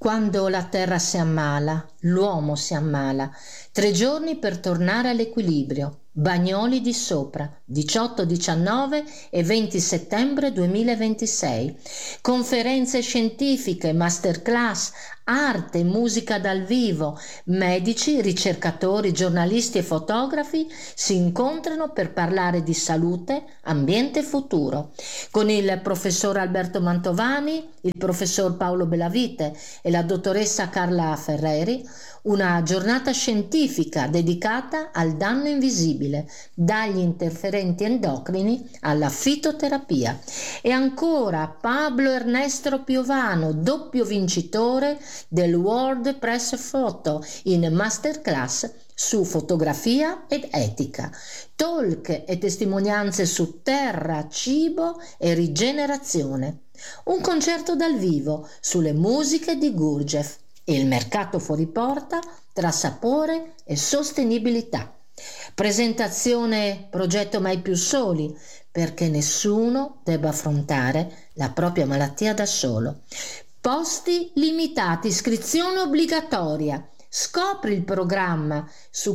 Quando la terra si ammala, l'uomo si ammala. 3 giorni per tornare all'equilibrio. Bagnoli di Sopra, 18, 19 e 20 settembre 2026. Conferenze scientifiche, masterclass, arte e musica dal vivo. Medici, ricercatori, giornalisti e fotografi si incontrano per parlare di salute, ambiente e futuro. Con il professor Alberto Mantovani, il professor Paolo Bellavite e la dottoressa Carla Ferreri, una giornata scientifica dedicata al danno invisibile, dagli interferenti endocrini alla fitoterapia. E ancora Pablo Ernesto Piovano, doppio vincitore del World Press Photo in masterclass su fotografia ed etica, talk e testimonianze su terra, cibo e rigenerazione. Un concerto dal vivo sulle musiche di Gurdjieff e il mercato fuori porta tra sapore e sostenibilità. Presentazione progetto Mai più soli, perché nessuno debba affrontare la propria malattia da solo. Posti limitati, iscrizione obbligatoria. Scopri il programma su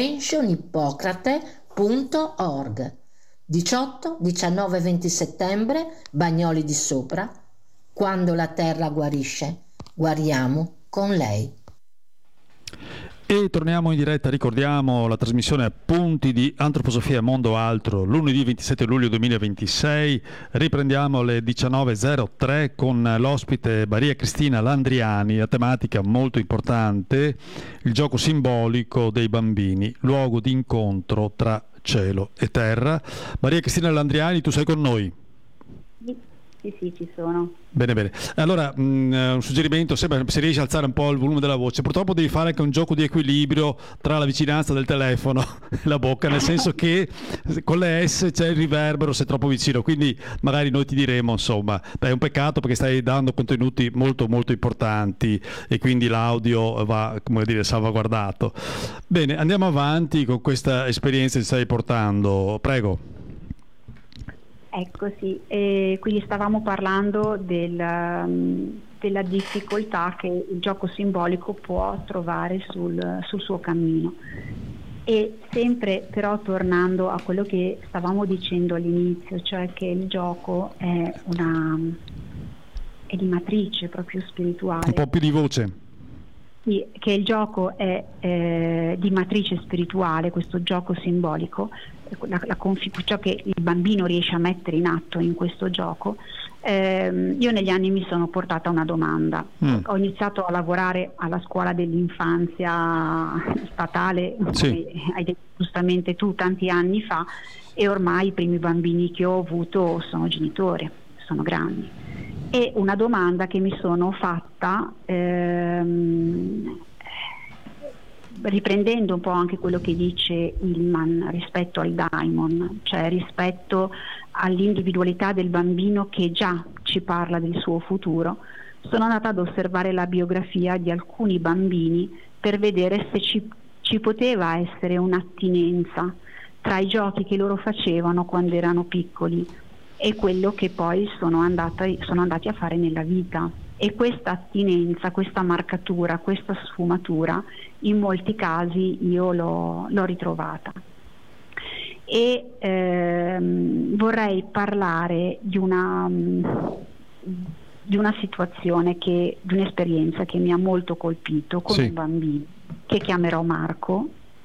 conventionhippocrate.org. 18, 19 e 20 settembre, Bagnoli di Sopra. Quando la terra guarisce, guariamo con lei. E torniamo in diretta, ricordiamo la trasmissione Appunti di Antroposofia e Mondo Altro, lunedì 27 luglio 2026, riprendiamo alle 19.03 con l'ospite Maria Cristina Landriani, a tematica molto importante, il gioco simbolico dei bambini, luogo di incontro tra cielo e terra. Maria Cristina Landriani, tu sei con noi? Sì, ci sono. Bene, bene. Allora, un suggerimento, se riesci a alzare un po' il volume della voce, purtroppo devi fare anche un gioco di equilibrio tra la vicinanza del telefono e la bocca, nel senso che con le S c'è il riverbero se è troppo vicino, quindi magari noi ti diremo, insomma, è un peccato perché stai dando contenuti molto molto importanti e quindi l'audio va, come dire, salvaguardato. Bene, andiamo avanti con questa esperienza che stai portando, prego. Ecco, sì, quindi stavamo parlando della difficoltà che il gioco simbolico può trovare sul suo cammino, e sempre però tornando a quello che stavamo dicendo all'inizio, cioè che il gioco è di matrice proprio spirituale. Un po' più di voce. Sì, che il gioco è di matrice spirituale, questo gioco simbolico, ciò che il bambino riesce a mettere in atto in questo gioco. Io negli anni mi sono portata una domanda. Ho iniziato a lavorare alla scuola dell'infanzia statale, come hai detto giustamente tu, tanti anni fa, e ormai i primi bambini che ho avuto sono genitori, sono grandi. E una domanda che mi sono fatta, riprendendo un po' anche quello che dice Hillman rispetto al daimon, cioè rispetto all'individualità del bambino che già ci parla del suo futuro, sono andata ad osservare la biografia di alcuni bambini per vedere se ci poteva essere un'attinenza tra i giochi che loro facevano quando erano piccoli e quello che poi sono andati a fare nella vita. E questa attinenza, questa marcatura, questa sfumatura, in molti casi io l'ho ritrovata. E vorrei parlare di una situazione, di un'esperienza che mi ha molto colpito con un bambino che chiamerò Marco,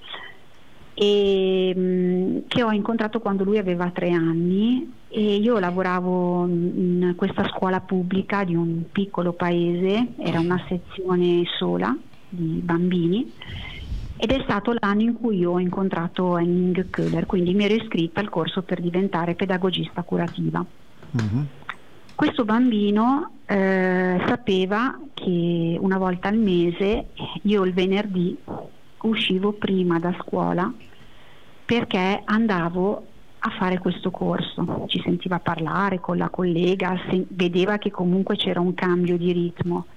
e che ho incontrato quando lui aveva 3 anni, e io lavoravo in questa scuola pubblica di un piccolo paese, era una sezione sola di bambini, ed è stato l'anno in cui io ho incontrato Henning Köhler, quindi mi ero iscritta al corso per diventare pedagogista curativa. Questo bambino sapeva che una volta al mese, io il venerdì uscivo prima da scuola perché andavo a fare questo corso, ci sentiva parlare con la collega, vedeva che comunque c'era un cambio di ritmo.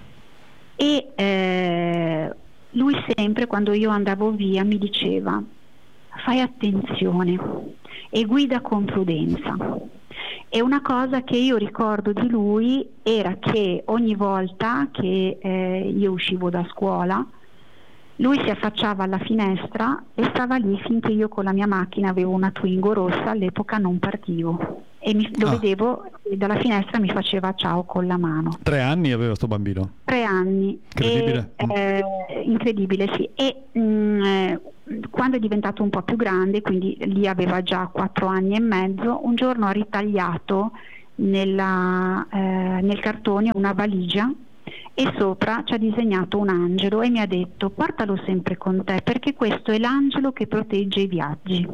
E lui sempre, quando io andavo via, mi diceva: fai attenzione e guida con prudenza. E una cosa che io ricordo di lui era che ogni volta che io uscivo da scuola, lui si affacciava alla finestra e stava lì finché io con la mia macchina, avevo una Twingo rossa, all'epoca non partivo, e lo vedevo e dalla finestra mi faceva ciao con la mano. 3 anni aveva sto bambino? 3 anni. Incredibile. Incredibile, sì. E quando è diventato un po' più grande, quindi lì aveva già 4 anni e mezzo, un giorno ha ritagliato nel cartone una valigia e sopra ci ha disegnato un angelo e mi ha detto: portalo sempre con te, perché questo è l'angelo che protegge i viaggi.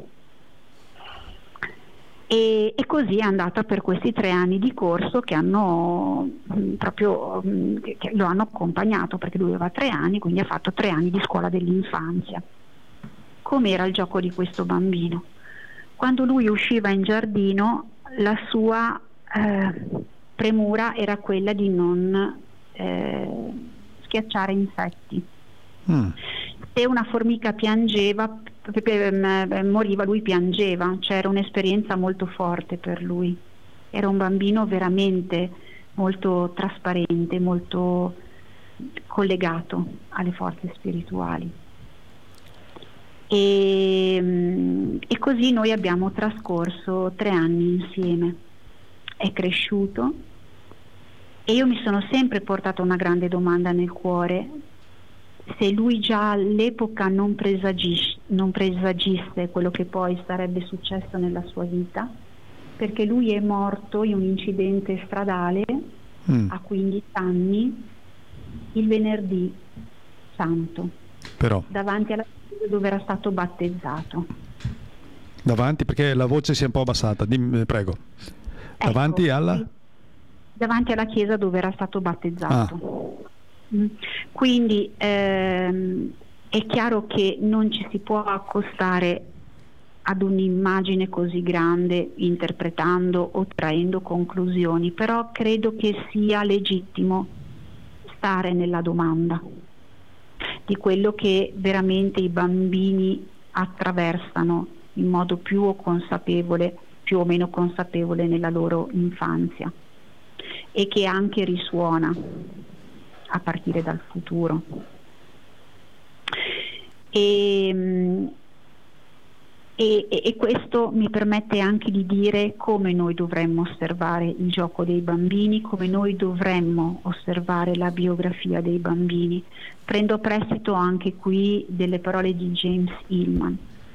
E così è andata per questi 3 anni di corso che hanno proprio che lo hanno accompagnato, perché lui aveva 3 anni, quindi ha fatto 3 anni di scuola dell'infanzia. Com'era il gioco di questo bambino? Quando lui usciva in giardino, la sua premura era quella di non schiacciare insetti. Se una formica piangeva, moriva, lui piangeva, cioè era un'esperienza molto forte per lui. Era un bambino veramente molto trasparente, molto collegato alle forze spirituali. E così noi abbiamo trascorso 3 anni insieme. È cresciuto e io mi sono sempre portata una grande domanda nel cuore: se lui già all'epoca non presagisse quello che poi sarebbe successo nella sua vita, perché lui è morto in un incidente stradale a 15 anni il venerdì santo, però davanti alla chiesa dove era stato battezzato. Davanti, perché la voce si è un po' abbassata, dimmi, prego. Davanti Ecco, davanti alla chiesa dove era stato battezzato. Quindi è chiaro che non ci si può accostare ad un'immagine così grande interpretando o traendo conclusioni, però credo che sia legittimo stare nella domanda di quello che veramente i bambini attraversano in modo più o meno consapevole nella loro infanzia, e che anche risuona a partire dal futuro. E questo mi permette anche di dire come noi dovremmo osservare il gioco dei bambini, come noi dovremmo osservare la biografia dei bambini. Prendo a prestito anche qui delle parole di James Hillman.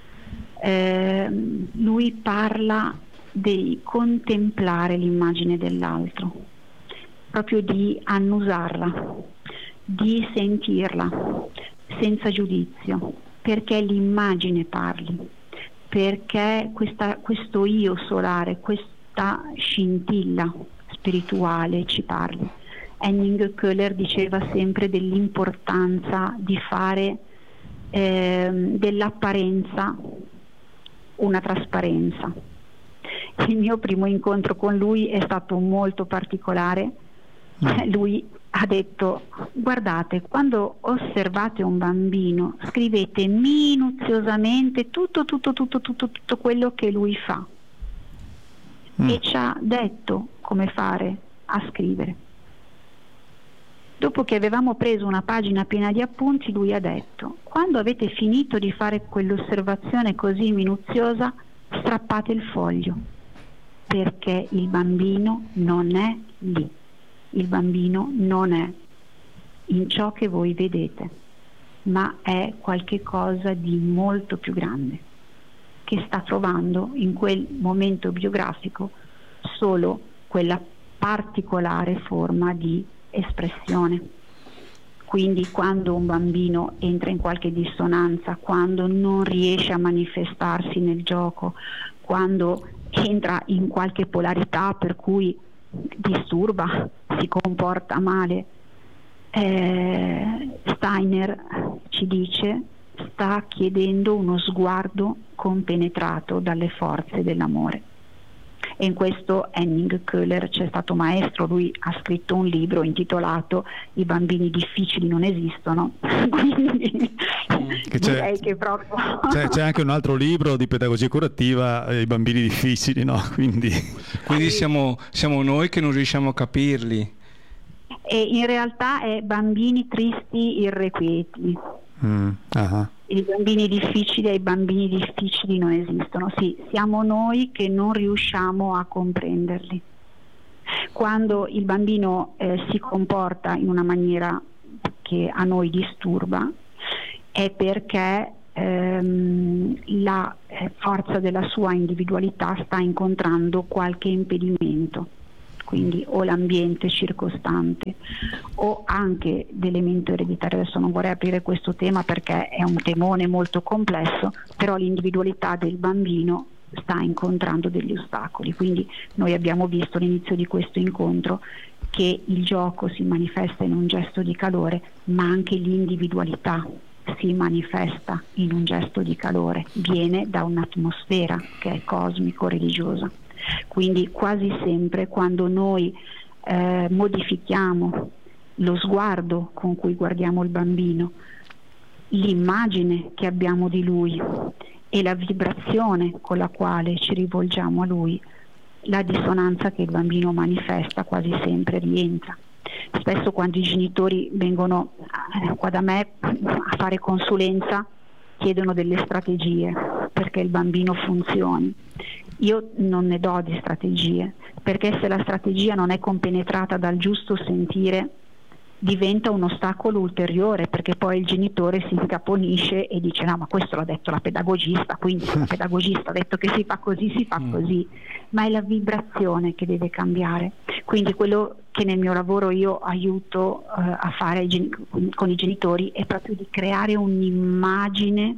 Lui parla di contemplare l'immagine dell'altro, proprio di annusarla, di sentirla senza giudizio, perché l'immagine parli, perché questo io solare, questa scintilla spirituale ci parli. Henning Köhler diceva sempre dell'importanza di fare dell'apparenza una trasparenza. Il mio primo incontro con lui è stato molto particolare. Lui ha detto: guardate, quando osservate un bambino scrivete minuziosamente tutto quello che lui fa, e ci ha detto come fare a scrivere. Dopo che avevamo preso una pagina piena di appunti, lui ha detto: quando avete finito di fare quell'osservazione così minuziosa, strappate il foglio, perché il bambino non è lì. Il bambino non è in ciò che voi vedete, ma è qualche cosa di molto più grande, che sta trovando in quel momento biografico solo quella particolare forma di espressione. Quindi quando un bambino entra in qualche dissonanza, quando non riesce a manifestarsi nel gioco, quando entra in qualche polarità per cui disturba, si comporta male, Steiner ci dice sta chiedendo uno sguardo compenetrato dalle forze dell'amore. E in questo Henning Köhler c'è stato maestro, lui ha scritto un libro intitolato I bambini difficili non esistono, quindi direi che proprio... C'è anche un altro libro di pedagogia curativa, I bambini difficili, no? Quindi siamo noi che non riusciamo a capirli. E in realtà è bambini tristi irrequieti. I bambini difficili e i bambini difficili non esistono. Sì, siamo noi che non riusciamo a comprenderli. Quando il bambino si comporta in una maniera che a noi disturba, è perché la forza della sua individualità sta incontrando qualche impedimento, quindi o l'ambiente circostante o anche l'elemento ereditario. Adesso non vorrei aprire questo tema perché è un temone molto complesso, però l'individualità del bambino sta incontrando degli ostacoli. Quindi noi abbiamo visto all'inizio di questo incontro che il gioco si manifesta in un gesto di calore, ma anche l'individualità si manifesta in un gesto di calore, viene da un'atmosfera che è cosmico-religiosa. Quindi quasi sempre quando noi modifichiamo lo sguardo con cui guardiamo il bambino, l'immagine che abbiamo di lui e la vibrazione con la quale ci rivolgiamo a lui, la dissonanza che il bambino manifesta quasi sempre rientra. Spesso quando i genitori vengono qua da me a fare consulenza chiedono delle strategie perché il bambino funzioni. Io non ne do di strategie, perché se la strategia non è compenetrata dal giusto sentire diventa un ostacolo ulteriore, perché poi il genitore si incaponisce e dice no, ma questo l'ha detto la pedagogista, quindi se la pedagogista ha detto che si fa così, si fa così, ma è la vibrazione che deve cambiare. Quindi quello che nel mio lavoro io aiuto a fare con i genitori è proprio di creare un'immagine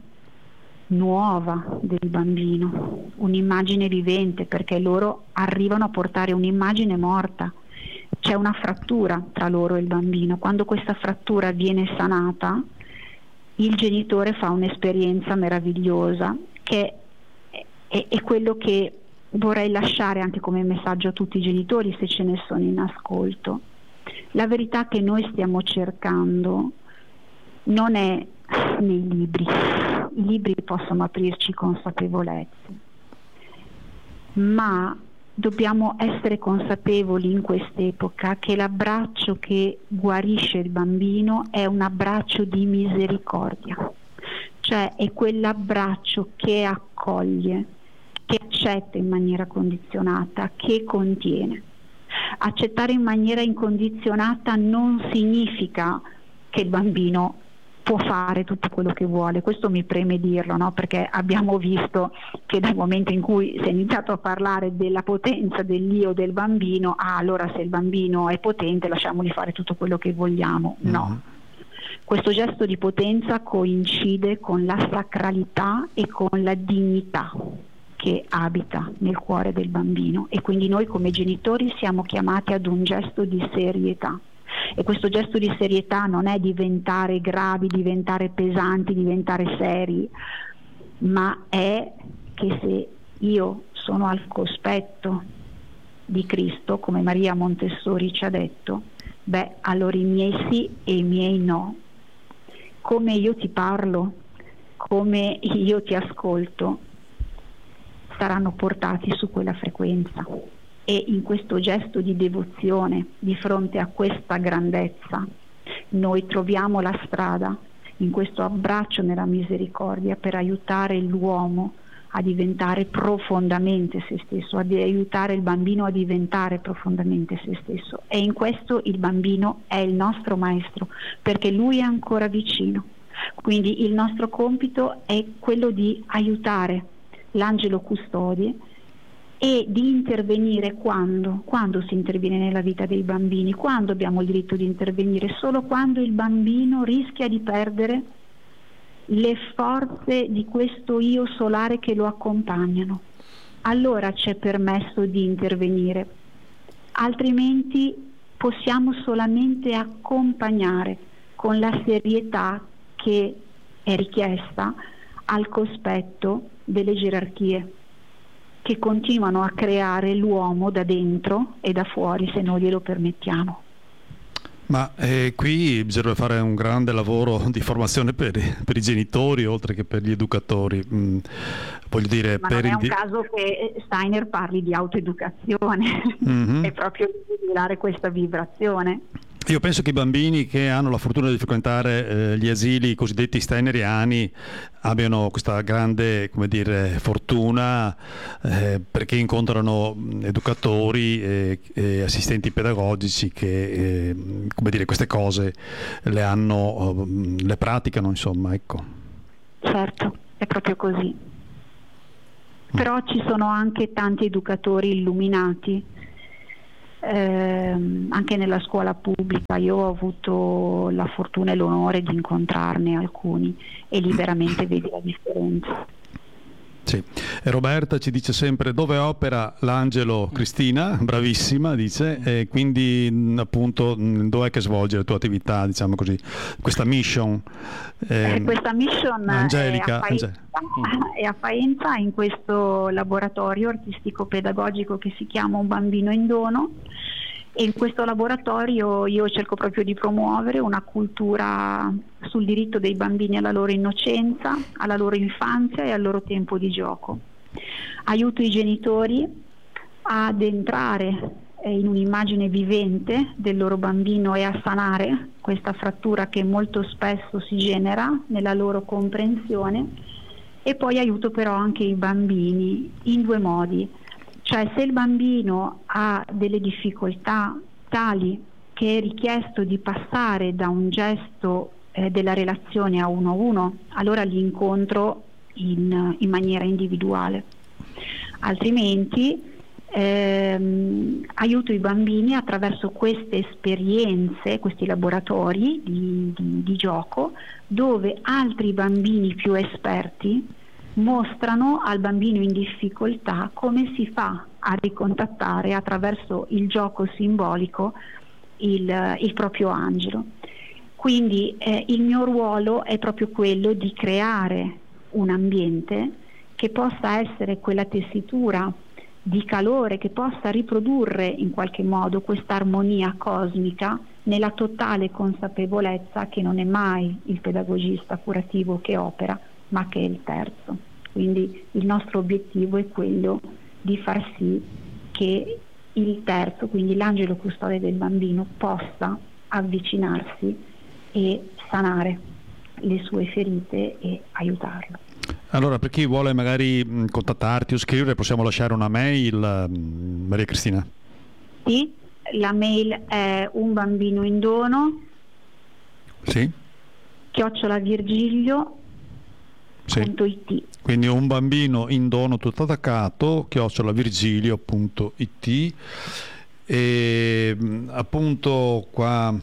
nuova del bambino, un'immagine vivente, perché loro arrivano a portare un'immagine morta. C'è una frattura tra loro e il bambino. Quando questa frattura viene sanata, il genitore fa un'esperienza meravigliosa, che è quello che vorrei lasciare anche come messaggio a tutti i genitori, se ce ne sono in ascolto. La verità che noi stiamo cercando non è nei libri. I libri possono aprirci consapevolezze, ma dobbiamo essere consapevoli in quest'epoca che l'abbraccio che guarisce il bambino è un abbraccio di misericordia, cioè è quell'abbraccio che accoglie, che accetta in maniera condizionata, che contiene. Accettare in maniera incondizionata non significa che il bambino può fare tutto quello che vuole, questo mi preme dirlo, no? Perché abbiamo visto che dal momento in cui si è iniziato a parlare della potenza dell'io del bambino, allora se il bambino è potente lasciamogli fare tutto quello che vogliamo. No, questo gesto di potenza coincide con la sacralità e con la dignità che abita nel cuore del bambino, e quindi noi come genitori siamo chiamati ad un gesto di serietà. E questo gesto di serietà non è diventare gravi, diventare pesanti, diventare seri, ma è che se io sono al cospetto di Cristo, come Maria Montessori ci ha detto, allora i miei sì e i miei no, come io ti parlo, come io ti ascolto, saranno portati su quella frequenza. E in questo gesto di devozione di fronte a questa grandezza noi troviamo la strada, in questo abbraccio nella misericordia, per aiutare l'uomo a diventare profondamente se stesso, ad aiutare il bambino a diventare profondamente se stesso. E in questo il bambino è il nostro maestro, perché lui è ancora vicino. Quindi il nostro compito è quello di aiutare l'angelo custode e di intervenire quando si interviene nella vita dei bambini, quando abbiamo il diritto di intervenire, solo quando il bambino rischia di perdere le forze di questo io solare che lo accompagnano, allora c'è permesso di intervenire, altrimenti possiamo solamente accompagnare con la serietà che è richiesta al cospetto delle gerarchie. che continuano a creare l'uomo da dentro e da fuori se non glielo permettiamo. Ma qui bisogna fare un grande lavoro di formazione per i genitori oltre che per gli educatori. Voglio dire, ma non è un caso che Steiner parli di autoeducazione, è proprio di dare questa vibrazione. Io penso che i bambini che hanno la fortuna di frequentare gli asili cosiddetti steineriani abbiano questa grande, come dire, fortuna perché incontrano educatori e assistenti pedagogici che come dire, queste cose le praticano, insomma, ecco. Certo, è proprio così. Però ci sono anche tanti educatori illuminati. Anche nella scuola pubblica io ho avuto la fortuna e l'onore di incontrarne alcuni e lì veramente vedi la differenza. Sì. E Roberta ci dice sempre dove opera l'angelo Cristina, bravissima, dice, e quindi appunto dov'è che svolge la tua attività, diciamo così, questa mission? Questa mission Angelica, è a Faenza in questo laboratorio artistico-pedagogico che si chiama Un bambino in dono, e in questo laboratorio io cerco proprio di promuovere una cultura sul diritto dei bambini alla loro innocenza, alla loro infanzia e al loro tempo di gioco. Aiuto i genitori ad entrare in un'immagine vivente del loro bambino e a sanare questa frattura che molto spesso si genera nella loro comprensione, e poi aiuto però anche i bambini in due modi. Cioè, se il bambino ha delle difficoltà tali che è richiesto di passare da un gesto della relazione a uno, allora li incontro in maniera individuale. Altrimenti aiuto i bambini attraverso queste esperienze, questi laboratori di gioco, dove altri bambini più esperti mostrano al bambino in difficoltà come si fa a ricontattare attraverso il gioco simbolico il proprio angelo. Quindi il mio ruolo è proprio quello di creare un ambiente che possa essere quella tessitura di calore, che possa riprodurre in qualche modo questa armonia cosmica, nella totale consapevolezza che non è mai il pedagogista curativo che opera, ma che è il terzo. Quindi il nostro obiettivo è quello di far sì che il terzo, quindi l'angelo custode del bambino, possa avvicinarsi e sanare le sue ferite e aiutarlo. Allora, per chi vuole magari contattarti o scrivere, possiamo lasciare una mail, Maria Cristina? Sì, la mail è unbambinoindono sì. @virgilio.it. Sì. Quindi un bambino in dono tutto attaccato @virgilio.it. E appunto qua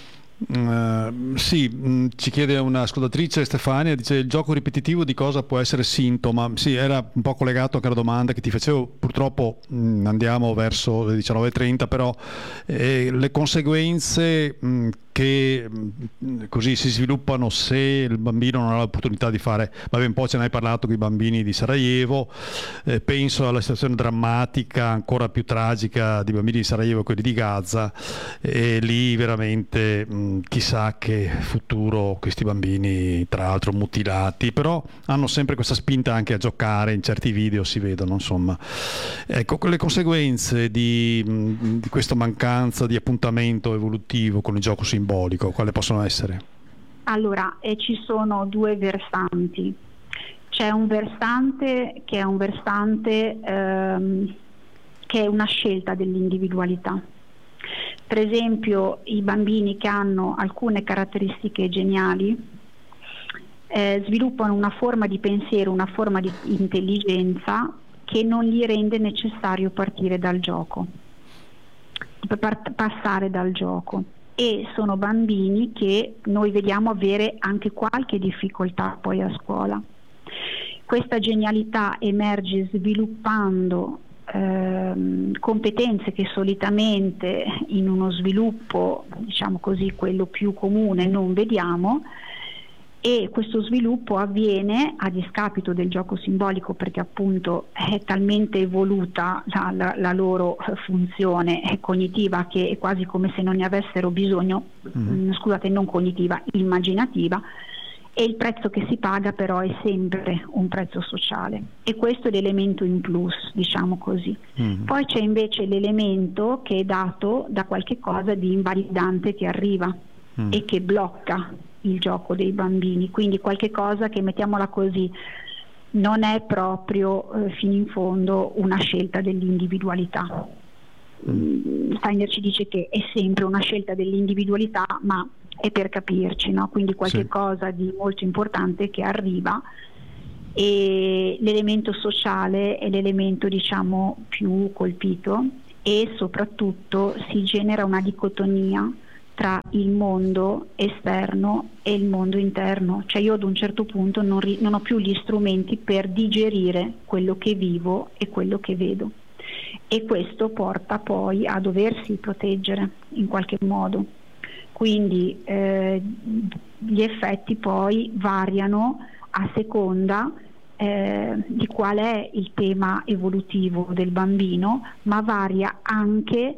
sì, ci chiede un'ascoltatrice, Stefania, dice: il gioco ripetitivo di cosa può essere sintomo? Sì, era un po' collegato anche alla domanda che ti facevo. Purtroppo andiamo verso le 19:30, però le conseguenze che così si sviluppano se il bambino non ha l'opportunità di fare, vabbè, un po' ce ne hai parlato con i bambini di Sarajevo, penso alla situazione drammatica, ancora più tragica, di bambini di Sarajevo e quelli di Gaza, e lì veramente chissà che futuro questi bambini, tra l'altro mutilati, però hanno sempre questa spinta anche a giocare, in certi video si vedono, insomma. Ecco, le conseguenze di questa mancanza di appuntamento evolutivo con il gioco simbolico, quali possono essere? Allora, ci sono due versanti. C'è un versante che è una scelta dell'individualità. Per esempio, i bambini che hanno alcune caratteristiche geniali sviluppano una forma di pensiero, una forma di intelligenza che non gli rende necessario partire dal gioco, passare dal gioco. E sono bambini che noi vediamo avere anche qualche difficoltà poi a scuola. Questa genialità emerge sviluppando competenze che solitamente in uno sviluppo, diciamo così, quello più comune non vediamo, e questo sviluppo avviene a discapito del gioco simbolico, perché appunto è talmente evoluta la loro funzione cognitiva che è quasi come se non ne avessero bisogno, scusate, non cognitiva, immaginativa, e il prezzo che si paga però è sempre un prezzo sociale, e questo è l'elemento in plus, diciamo così. Poi c'è invece l'elemento che è dato da qualche cosa di invalidante che arriva e che blocca il gioco dei bambini, quindi qualche cosa che, mettiamola così, non è proprio fino in fondo una scelta dell'individualità. Steiner ci dice che è sempre una scelta dell'individualità, ma è per capirci, no? Quindi qualche cosa di molto importante che arriva, e l'elemento sociale è l'elemento, diciamo, più colpito, e soprattutto si genera una dicotomia tra il mondo esterno e il mondo interno, cioè io ad un certo punto non ho più gli strumenti per digerire quello che vivo e quello che vedo, e questo porta poi a doversi proteggere in qualche modo. Quindi gli effetti poi variano a seconda di qual è il tema evolutivo del bambino, ma varia anche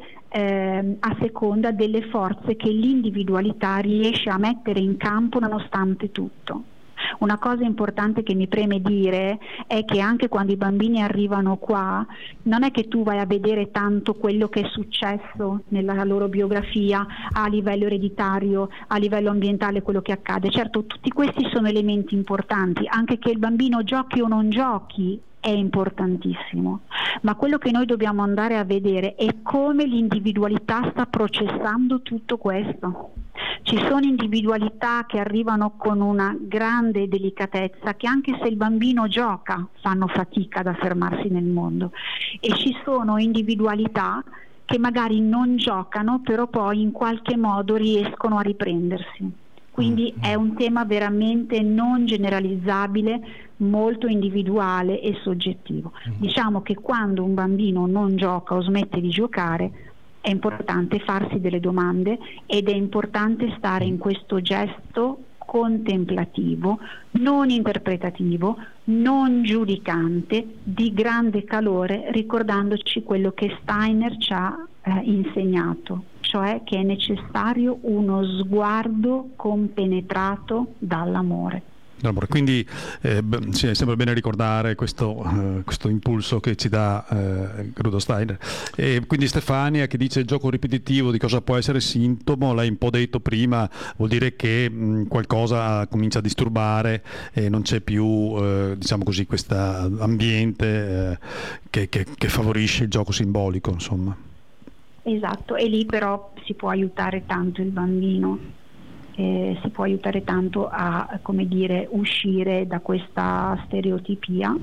a seconda delle forze che l'individualità riesce a mettere in campo nonostante tutto. Una cosa importante che mi preme dire è che anche quando i bambini arrivano qua non è che tu vai a vedere tanto quello che è successo nella loro biografia a livello ereditario, a livello ambientale, quello che accade. Certo, tutti questi sono elementi importanti, anche che il bambino giochi o non giochi è importantissimo, ma quello che noi dobbiamo andare a vedere è come l'individualità sta processando tutto questo. Ci sono individualità che arrivano con una grande delicatezza, che anche se il bambino gioca fanno fatica ad affermarsi nel mondo, e ci sono individualità che magari non giocano, però poi in qualche modo riescono a riprendersi. Quindi è un tema veramente non generalizzabile, molto individuale e soggettivo. Diciamo che quando un bambino non gioca o smette di giocare è importante farsi delle domande, ed è importante stare in questo gesto contemplativo, non interpretativo, non giudicante, di grande calore, ricordandoci quello che Steiner ci ha insegnato, cioè che è necessario uno sguardo compenetrato dall'amore. Quindi sì, è sempre bene ricordare questo impulso che ci dà Rudolf Steiner. E quindi Stefania, che dice gioco ripetitivo, di cosa può essere sintomo? L'hai un po' detto prima, vuol dire che qualcosa comincia a disturbare e non c'è più diciamo così, questo ambiente che favorisce il gioco simbolico, insomma. Esatto, e lì però si può aiutare tanto il bambino. Si può aiutare tanto a, come dire, uscire da questa stereotipia,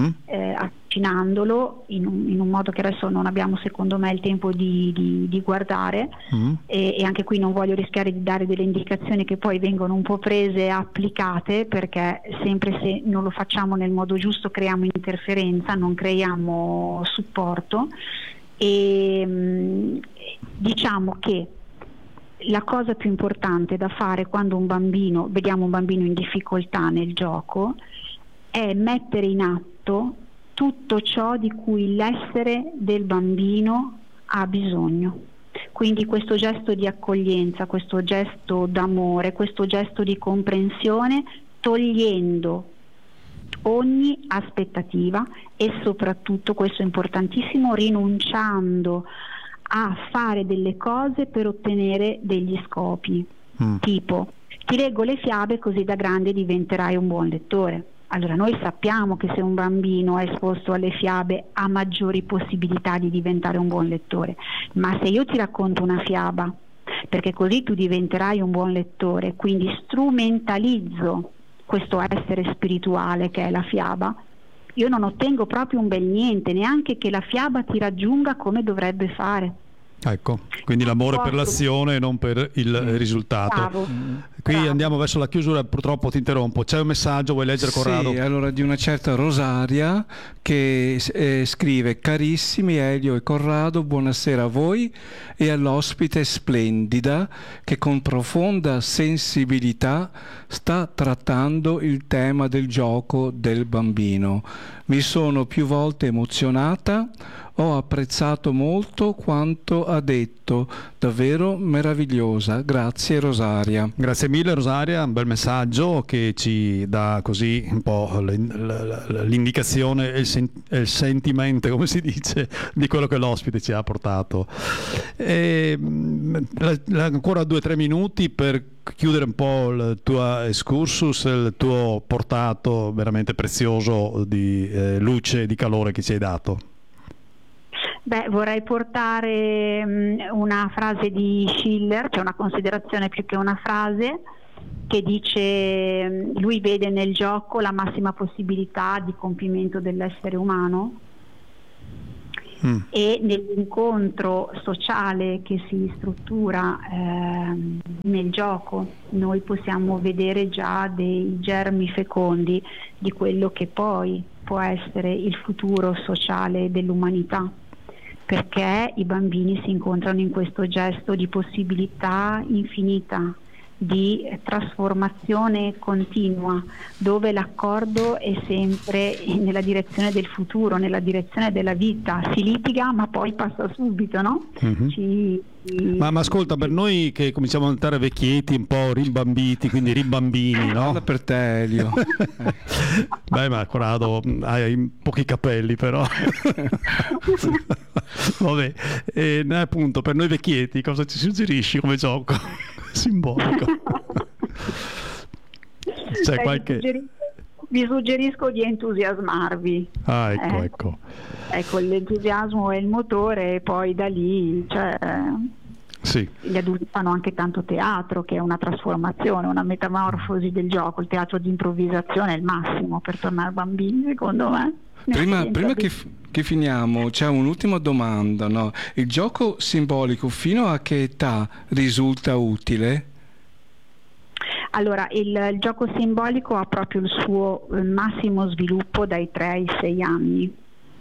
avvicinandolo in un modo che adesso non abbiamo, secondo me, il tempo di guardare, e anche qui non voglio rischiare di dare delle indicazioni che poi vengono un po' prese e applicate, perché sempre se non lo facciamo nel modo giusto creiamo interferenza, non creiamo supporto, e diciamo che la cosa più importante da fare quando vediamo un bambino in difficoltà nel gioco è mettere in atto tutto ciò di cui l'essere del bambino ha bisogno. Quindi questo gesto di accoglienza, questo gesto d'amore, questo gesto di comprensione, togliendo ogni aspettativa e soprattutto, questo è importantissimo, rinunciando a fare delle cose per ottenere degli scopi, tipo ti leggo le fiabe così da grande diventerai un buon lettore. Allora noi sappiamo che se un bambino è esposto alle fiabe ha maggiori possibilità di diventare un buon lettore, ma se io ti racconto una fiaba perché così tu diventerai un buon lettore, quindi strumentalizzo questo essere spirituale che è la fiaba, io non ottengo proprio un bel niente, neanche che la fiaba ti raggiunga come dovrebbe fare. Ecco, quindi l'amore per l'azione e non per il risultato. Bravo. Qui Bravo. andiamo verso la chiusura, purtroppo ti interrompo. C'è un messaggio, vuoi leggere, Corrado? Sì, allora di una certa Rosaria che scrive: carissimi Elio e Corrado, buonasera a voi e all'ospite splendida che con profonda sensibilità sta trattando il tema del gioco del bambino. Mi sono più volte emozionata, ho apprezzato molto quanto ha detto, davvero meravigliosa. Grazie Rosaria. Grazie mille Rosaria, un bel messaggio che ci dà così un po' l'indicazione e il sentimento, come si dice, di quello che l'ospite ci ha portato. Ancora 2 o 3 minuti per chiudere un po' il tuo excursus, il tuo portato veramente prezioso di luce e di calore che ci hai dato. Beh, vorrei portare una frase di Schiller, cioè una considerazione più che una frase, che dice: lui vede nel gioco la massima possibilità di compimento dell'essere umano e nell'incontro sociale che si struttura nel gioco noi possiamo vedere già dei germi fecondi di quello che poi può essere il futuro sociale dell'umanità, perché i bambini si incontrano in questo gesto di possibilità infinita, di trasformazione continua, dove l'accordo è sempre nella direzione del futuro, nella direzione della vita. Si litiga ma poi passa subito, no? Ma ascolta, per noi che cominciamo a diventare vecchietti, un po' rimbambiti, quindi rimbambini, no? Parla per te, Elio. Beh, ma Corrado, hai pochi capelli però. Vabbè, appunto, per noi vecchietti cosa ci suggerisci come gioco simbolico? C'è qualche... Vi suggerisco di entusiasmarvi. Ah, ecco. Ecco, l'entusiasmo è il motore e poi da lì, cioè, sì. Gli adulti fanno anche tanto teatro, che è una trasformazione, una metamorfosi del gioco. Il teatro di improvvisazione è il massimo per tornare bambini, secondo me. Prima che finiamo, c'è un'ultima domanda, no? Il gioco simbolico fino a che età risulta utile? Allora, il gioco simbolico ha proprio il suo massimo sviluppo dai 3 ai 6 anni.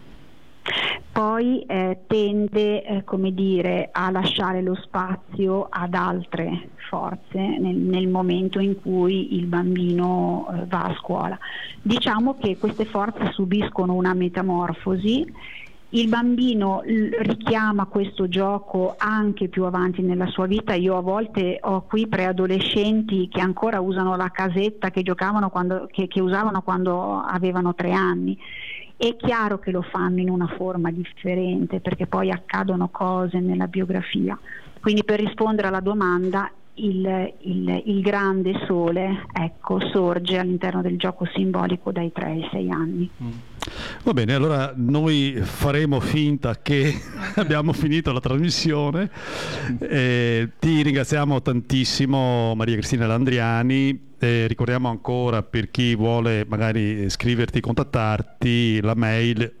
Poi tende, come dire, a lasciare lo spazio ad altre forze nel momento in cui il bambino va a scuola. Diciamo che queste forze subiscono una metamorfosi. Il bambino richiama questo gioco anche più avanti nella sua vita. Io a volte ho qui preadolescenti che ancora usano la casetta che usavano quando avevano 3 anni. È chiaro che lo fanno in una forma differente perché poi accadono cose nella biografia. Quindi, per rispondere alla domanda, il grande sole, ecco, sorge all'interno del gioco simbolico dai 3 ai 6 anni. Va bene, allora noi faremo finta che abbiamo finito la trasmissione. Ti ringraziamo tantissimo, Maria Cristina Landriani. Ricordiamo ancora, per chi vuole magari scriverti, contattarti, la mail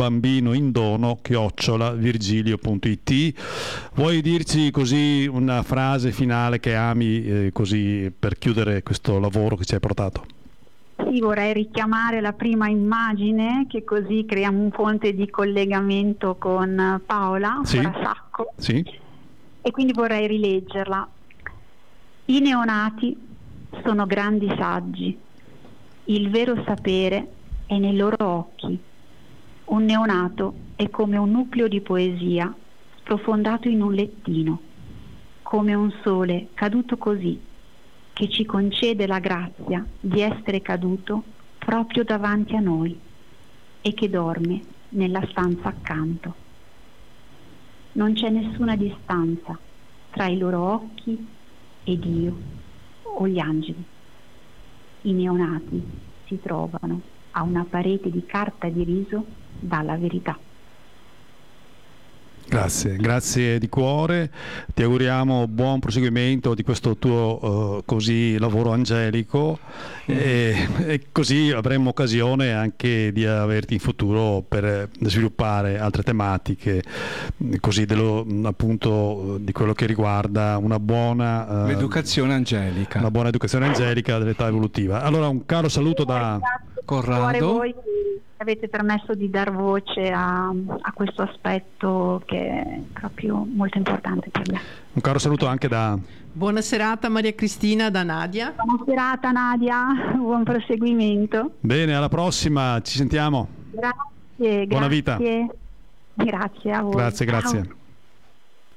unbambinoindono@virgilio.it. Vuoi dirci così una frase finale che ami, così per chiudere questo lavoro che ci hai portato? Sì, vorrei richiamare la prima immagine, che così creiamo un ponte di collegamento con Paola Frasacco. Sì. E quindi vorrei rileggerla. I neonati sono grandi saggi, il vero sapere è nei loro occhi. Un neonato è come un nucleo di poesia sprofondato in un lettino, come un sole caduto così, che ci concede la grazia di essere caduto proprio davanti a noi e che dorme nella stanza accanto. Non c'è nessuna distanza tra i loro occhi e Dio o gli angeli. I neonati si trovano a una parete di carta di riso dalla verità. Grazie di cuore, ti auguriamo buon proseguimento di questo tuo così lavoro angelico e così avremo occasione anche di averti in futuro per sviluppare altre tematiche, così appunto di quello che riguarda una buona l'educazione angelica. Una buona educazione angelica dell'età evolutiva. Allora un caro saluto da Corrado. Voi avete permesso di dar voce a questo aspetto che è proprio molto importante per me. Un caro saluto anche da... Buona serata Maria Cristina, da Nadia. Buona serata Nadia, buon proseguimento. Bene, alla prossima, ci sentiamo. Grazie. Buona vita. Grazie a voi. Grazie. Ciao.